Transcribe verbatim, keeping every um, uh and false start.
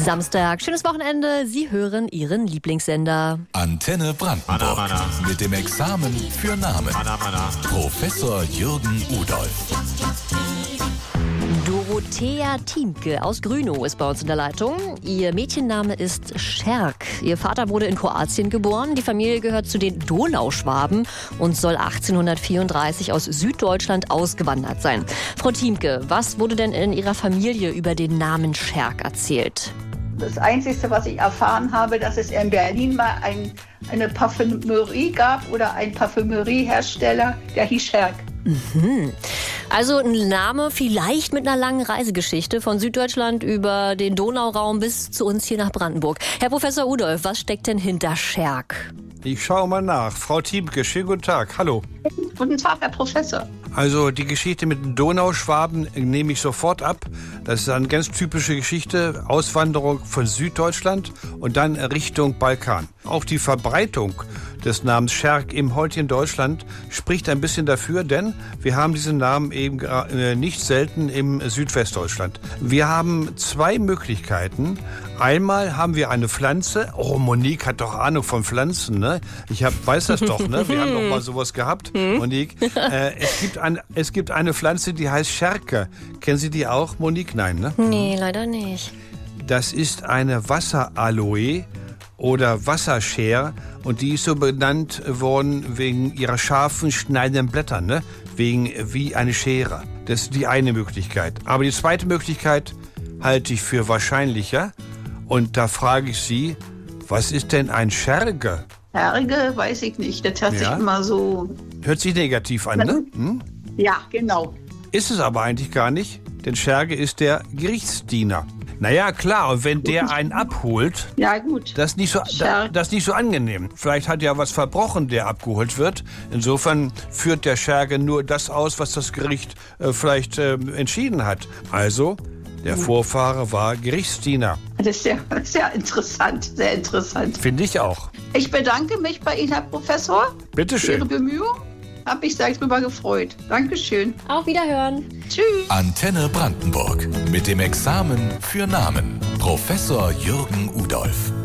Samstag, schönes Wochenende. Sie hören Ihren Lieblingssender. Antenne Brandenburg. Mana, mana. Mit dem Examen für Namen. Mana, mana. Professor Jürgen Udolph. Dorothea Thiemke aus Grünow ist bei uns in der Leitung. Ihr Mädchenname ist Scherk. Ihr Vater wurde in Kroatien geboren. Die Familie gehört zu den Donauschwaben und soll achtzehnhundertvierunddreißig aus Süddeutschland ausgewandert sein. Frau Thiemke, was wurde denn in Ihrer Familie über den Namen Scherk erzählt? Das Einzige, was ich erfahren habe, dass es in Berlin mal ein, eine Parfümerie gab oder ein Parfümeriehersteller, der hieß Scherk. Mhm. Also ein Name vielleicht mit einer langen Reisegeschichte von Süddeutschland über den Donauraum bis zu uns hier nach Brandenburg. Herr Professor Udolph, was steckt denn hinter Scherk? Ich schaue mal nach. Frau Thiemke, schönen guten Tag. Hallo. Guten Tag, Herr Professor. Also die Geschichte mit den Donauschwaben nehme ich sofort ab. Das ist eine ganz typische Geschichte. Auswanderung von Süddeutschland und dann Richtung Balkan. Auch die Verbreitung des Namens Scherk im heutigen Deutschland spricht ein bisschen dafür, denn wir haben diesen Namen eben nicht selten im Südwestdeutschland. Wir haben zwei Möglichkeiten. Einmal haben wir eine Pflanze. Oh, Monique hat doch Ahnung von Pflanzen, ne? Ich hab, weiß das doch, ne? Wir haben doch mal sowas gehabt, Monique. Äh, es gibt ein, es gibt eine Pflanze, die heißt Scherke. Kennen Sie die auch, Monique? Nein, ne? Nee, leider nicht. Das ist eine Wasseraloe oder Wasserscher und die ist so benannt worden wegen ihrer scharfen, schneidenden Blätter, ne? Wegen wie eine Schere. Das ist die eine Möglichkeit. Aber die zweite Möglichkeit halte ich für wahrscheinlicher. Und da frage ich Sie, was ist denn ein Scherge? Scherge, weiß ich nicht. Das hört Ja? sich immer so... Hört sich negativ an, ne? Hm? Ja, genau. Ist es aber eigentlich gar nicht, denn Scherge ist der Gerichtsdiener. Naja, klar, und wenn der einen abholt, Ja, gut. das ist nicht so, da, Scherge. das ist nicht so angenehm. Vielleicht hat ja was verbrochen, der abgeholt wird. Insofern führt der Scherge nur das aus, was das Gericht äh, vielleicht äh, entschieden hat. Also, der Vorfahre war Gerichtsdiener. Das ist sehr, sehr interessant, sehr interessant. Finde ich auch. Ich bedanke mich bei Ihnen, Herr Professor, für Ihre Bitteschön. Bemühungen. Habe mich sehr drüber gefreut. Dankeschön. Auf Wiederhören. Tschüss. Antenne Brandenburg. Mit dem Examen für Namen. Professor Jürgen Udolph.